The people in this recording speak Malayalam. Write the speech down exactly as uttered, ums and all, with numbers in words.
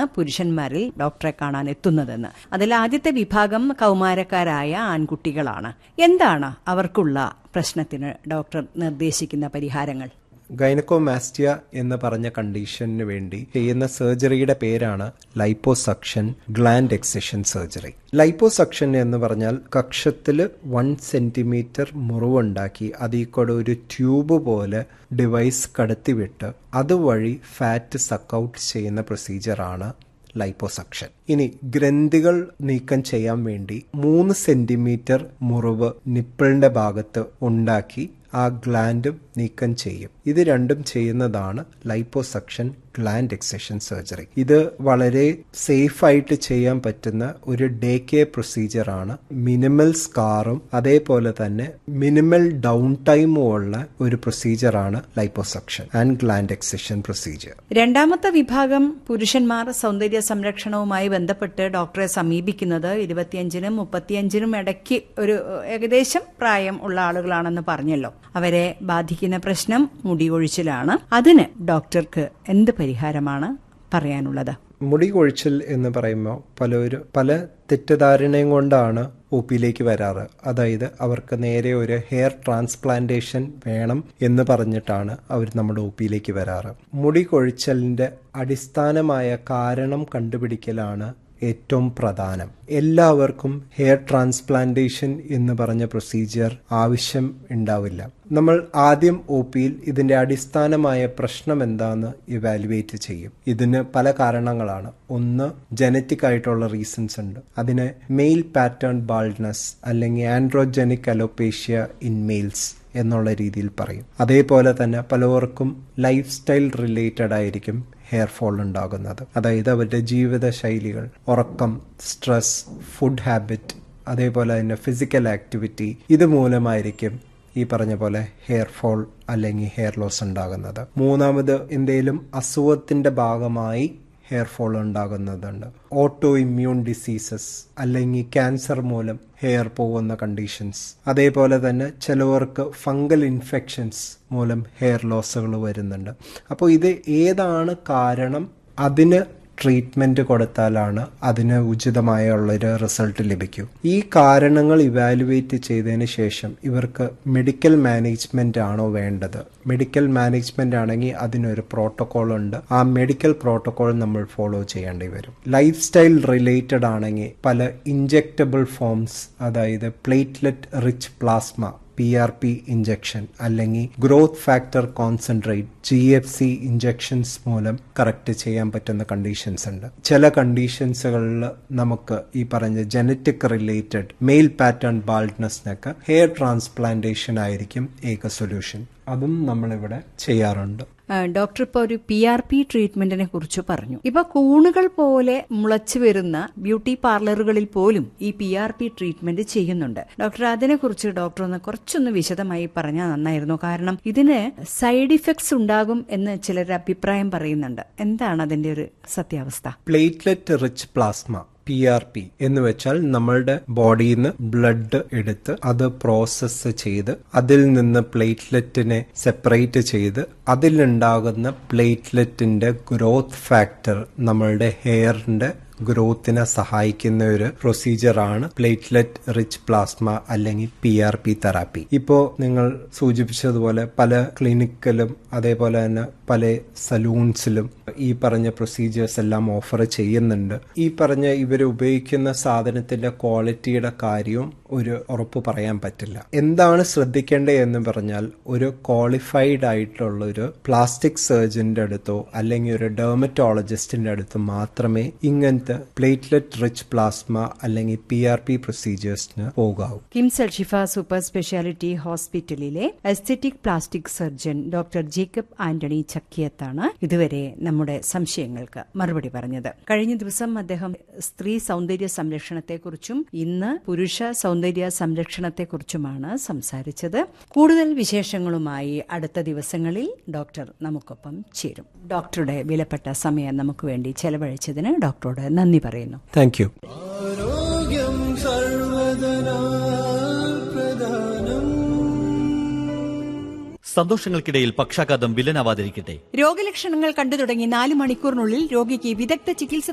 പുരുഷന്മാരിൽ ഡോക്ടറെ കാണാൻ എത്തുന്നതെന്ന്. അതിൽ ആദ്യത്തെ വിഭാഗം കൗമാരക്കാരായ ആൺകുട്ടികളാണ്. എന്താണ് അവർക്കുള്ള പ്രശ്നത്തിന് ഡോക്ടർ നിർദ്ദേശിക്കുന്ന പരിഹാരങ്ങൾ? ഗൈനക്കോമാസ്റ്റിയ എന്ന് പറഞ്ഞ കണ്ടീഷന് വേണ്ടി ചെയ്യുന്ന സർജറിയുടെ പേരാണ് liposuction gland excision surgery. Liposuction എന്ന് പറഞ്ഞാൽ കക്ഷത്തിൽ വൺ സെന്റിമീറ്റർ മുറിവുണ്ടാക്കി അതിൽ കൂടെ ഒരു ട്യൂബ് പോലെ ഡിവൈസ് കടത്തിവിട്ട് അതുവഴി ഫാറ്റ് സക്കൗട്ട് ചെയ്യുന്ന പ്രൊസീജിയറാണ് ലൈപ്പോസക്ഷൻ. ഇനി ഗ്രന്ഥികൾ നീക്കം ചെയ്യാൻ വേണ്ടി മൂന്ന് സെന്റിമീറ്റർ മുറിവ് നിപ്പിളിന്റെ ഭാഗത്ത് ഉണ്ടാക്കി ആ ഗ്ലാൻഡും നീക്കം ചെയ്യും. ഇത് രണ്ടും ചെയ്യുന്നതാണ് ലൈപ്പോസക്ഷൻ ഗ്ലാൻഡ് എക്സിഷൻ സർജറി. ഇത് വളരെ സേഫ് ആയിട്ട് ചെയ്യാൻ പറ്റുന്ന ഒരു ഡേ കെയർ പ്രൊസീജിയർ ആണ്. മിനിമൽ സ്കാറും അതേപോലെ തന്നെ മിനിമൽ ഡൗൺ ടൈമും ഉള്ള ഒരു പ്രൊസീജിയർ ആണ് liposuction and gland excision procedure. രണ്ടാമത്തെ വിഭാഗം പുരുഷന്മാർ സൗന്ദര്യ സംരക്ഷണവുമായി ബന്ധപ്പെട്ട് ഡോക്ടറെ സമീപിക്കുന്നത് ഇരുപത്തിയഞ്ചിനും മുപ്പത്തിയഞ്ചിനും ഇടയ്ക്ക് ഒരു ഏകദേശം പ്രായം ഉള്ള ആളുകളാണെന്ന് പറഞ്ഞല്ലോ. അവരെ ബാധിക്കുന്ന പ്രശ്നം മുടി കൊഴിച്ചിലാണ്. അതിന് ഡോക്ടർക്ക് എന്ത് പരിഹാരമാണ് പറയാനുള്ളത്? മുടി കൊഴിച്ചിൽ എന്ന് പറയുമ്പോൾ പലരും പല തെറ്റിദ്ധാരണയും കൊണ്ടാണ് ഒ പിയിലേക്ക് വരാറ്. അതായത് അവർക്ക് നേരെ ഒരു ഹെയർ ട്രാൻസ്പ്ലാന്റേഷൻ വേണം എന്ന് പറഞ്ഞിട്ടാണ് അവർ നമ്മുടെ ഒ പിയിലേക്ക് വരാറ്. മുടി കൊഴിച്ചലിന്റെ അടിസ്ഥാനമായ കാരണം കണ്ടുപിടിക്കലാണ് ഏറ്റവും പ്രധാനം. എല്ലാവർക്കും ഹെയർ ട്രാൻസ്പ്ലാന്റേഷൻ എന്ന് പറഞ്ഞ പ്രൊസീജിയർ ആവശ്യം ഉണ്ടാവില്ല. നമ്മൾ ആദ്യം ഒ പിയിൽ ഇതിന്റെ അടിസ്ഥാനമായ പ്രശ്നം എന്താന്ന് ഇവാലുവേറ്റ് ചെയ്യും. ഇതിന് പല കാരണങ്ങളാണ്. ഒന്ന്, ജനറ്റിക് ആയിട്ടുള്ള റീസൺസ് ഉണ്ട്. അതിന് മെയിൽ പാറ്റേൺ ബാൾഡ്നെസ് അല്ലെങ്കിൽ ആൻഡ്രോജനിക് അലോപേഷ്യ ഇൻ മെയിൽസ് എന്നുള്ള രീതിയിൽ പറയും. അതേപോലെ തന്നെ പലവർക്കും ലൈഫ് സ്റ്റൈൽ റിലേറ്റഡ് ആയിരിക്കും ഹെയർ ഫോൾ ഉണ്ടാകുന്നത്. അതായത് അവരുടെ ജീവിത ശൈലികൾ, ഉറക്കം, സ്ട്രെസ്, ഫുഡ് ഹാബിറ്റ്, അതേപോലെ തന്നെ ഫിസിക്കൽ ആക്ടിവിറ്റി, ഇത് മൂലമായിരിക്കും ഈ പറഞ്ഞ പോലെ ഹെയർ ഫോൾ അല്ലെങ്കിൽ ഹെയർ ലോസ് ഉണ്ടാകുന്നത്. മൂന്നാമത്, എന്തെങ്കിലും അസുഖത്തിന്റെ ഭാഗമായി hair fall ഉണ്ടാകുന്നതുണ്ട്. Auto immune diseases അല്ലെങ്കിൽ ക്യാൻസർ മൂലം ഹെയർ പോകുന്ന കണ്ടീഷൻസ്. അതേപോലെ തന്നെ ചിലവർക്ക് ഫംഗൽ ഇൻഫെക്ഷൻസ് മൂലം ഹെയർ ലോസുകൾ വരുന്നുണ്ട്. അപ്പോൾ ഇത് ഏതാണ് കാരണം, അതിന് ട്രീറ്റ്മെന്റ് കൊടുത്താലാണ് അതിന് ഉചിതമായുള്ളൊരു റിസൾട്ട് ലഭിക്കൂ. ഈ കാരണങ്ങൾ ഇവാലുവേറ്റ് ചെയ്തതിന് ശേഷം ഇവർക്ക് മെഡിക്കൽ മാനേജ്മെന്റ് ആണോ വേണ്ടത്? മെഡിക്കൽ മാനേജ്മെന്റ് ആണെങ്കിൽ അതിനൊരു പ്രോട്ടോകോൾ ഉണ്ട്. ആ മെഡിക്കൽ പ്രോട്ടോകോൾ നമ്മൾ ഫോളോ ചെയ്യേണ്ടി വരും. ലൈഫ് സ്റ്റൈൽ റിലേറ്റഡ് ആണെങ്കിൽ പല ഇഞ്ചെക്റ്റബിൾ ഫോംസ്, അതായത് platelet rich plasma P R P injection അല്ലെങ്കിൽ growth factor concentrate G F C injections മൂലം കറക്റ്റ് ചെയ്യാൻ പറ്റുന്ന കണ്ടീഷൻസ് ഉണ്ട്. ചില കണ്ടീഷൻസുകളിൽ നമുക്ക് ഈ പറഞ്ഞ genetic related male pattern ബാൾഡ്നെസ്സിനൊക്കെ hair transplantation ആയിരിക്കും ഏക സൊല്യൂഷൻ. അതും നമ്മളിവിടെ ചെയ്യാറുണ്ട്. ഡോക്ടർ ഇപ്പോൾ ഒരു പി ആർ പി ട്രീറ്റ്മെന്റിനെ കുറിച്ച് പറഞ്ഞു. ഇപ്പൊ കൂണുകൾ പോലെ മുളച്ചു വരുന്ന ബ്യൂട്ടി പാർലറുകളിൽ പോലും ഈ പി ആർ പി ട്രീറ്റ്മെന്റ് ചെയ്യുന്നുണ്ട്. ഡോക്ടർ, അതിനെക്കുറിച്ച് ഡോക്ടർ ഒന്ന് കുറച്ചൊന്ന് വിശദമായി പറഞ്ഞാൽ നന്നായിരുന്നു. കാരണം ഇതിന് സൈഡ് ഇഫക്ട്സ് ഉണ്ടാകും എന്ന് ചിലർ അഭിപ്രായം പറയുന്നുണ്ട്. എന്താണ് അതിന്റെ ഒരു സത്യാവസ്ഥ? Platelet rich plasma P R P എന്ന് വെച്ചാൽ നമ്മളുടെ ബോഡിയിൽ നിന്ന് ബ്ലഡ് എടുത്ത് അത് പ്രോസസ്സ് ചെയ്ത് അതിൽ നിന്ന് പ്ലേറ്റ്ലെറ്റിനെ സെപ്പറേറ്റ് ചെയ്ത് അതിലുണ്ടാകുന്ന പ്ലേറ്റ്ലെറ്റിന്റെ ഗ്രോത്ത് ഫാക്ടർ നമ്മളുടെ ഹെയറിന്റെ ഗ്രോത്തിനെ സഹായിക്കുന്ന ഒരു പ്രൊസീജിയറാണ് പ്ലേറ്റ്ലെറ്റ് റിച്ച് പ്ലാസ്മ അല്ലെങ്കിൽ പി ആർ പി തെറാപ്പി. ഇപ്പോ നിങ്ങൾ സൂചിപ്പിച്ചതുപോലെ പല ക്ലിനിക്കിലും അതേപോലെ തന്നെ പല സലൂൺസിലും ഈ പറഞ്ഞ പ്രൊസീജിയേഴ്സ് എല്ലാം ഓഫർ ചെയ്യുന്നുണ്ട്. ഈ പറഞ്ഞ ഇവർ ഉപയോഗിക്കുന്ന സാധനത്തിന്റെ ക്വാളിറ്റിയുടെ കാര്യവും ഒരു ഉറപ്പ് പറയാൻ പറ്റില്ല. എന്താണ് ശ്രദ്ധിക്കേണ്ടത് എന്ന് പറഞ്ഞാൽ, ഒരു ക്വാളിഫൈഡ് ആയിട്ടുള്ള ഒരു പ്ലാസ്റ്റിക് സർജന്റെ അടുത്തോ അല്ലെങ്കിൽ ഒരു ഡെർമറ്റോളജിസ്റ്റിന്റെ അടുത്തോ മാത്രമേ ഇങ്ങനത്തെ പ്ലേറ്റ്ലെറ്റ് റിച്ച് പ്ലാസ്മ അല്ലെങ്കിൽ പി ആർ പി പ്രൊസീജിയേഴ്സിന് പോകാവൂ. കിംസ് അൽ ഷിഫ സൂപ്പർ സ്പെഷ്യാലിറ്റി ഹോസ്പിറ്റലിലെ aesthetic plastic surgeon doctor Jacob Antony ചക്കിയത്താണ് ഇതുവരെ നമ്മുടെ സംശയങ്ങൾക്ക് മറുപടി പറഞ്ഞത്. കഴിഞ്ഞ ദിവസം അദ്ദേഹം സ്ത്രീ സൗന്ദര്യ സംരക്ഷണത്തെക്കുറിച്ചും ഇന്ന് പുരുഷ സൗന്ദര്യ സംരക്ഷണത്തെക്കുറിച്ചുമാണ് സംസാരിച്ചത്. കൂടുതൽ വിശേഷങ്ങളുമായി അടുത്ത ദിവസങ്ങളിൽ ഡോക്ടർ നമുക്കൊപ്പം ചേരും. ഡോക്ടറുടെ വിലപ്പെട്ട സമയം നമുക്ക് വേണ്ടി ചെലവഴിച്ചതിന് ഡോക്ടറോട് നന്ദി പറയുന്നു. Thank you. സന്തോഷങ്ങൾക്കിടയിൽ പക്ഷാഘാതം വില്ലനാവാതിരിക്കട്ടെ. രോഗലക്ഷണങ്ങൾ കണ്ടു തുടങ്ങി നാല് മണിക്കൂറിനുള്ളിൽ രോഗിക്ക് വിദഗ്ധ ചികിത്സ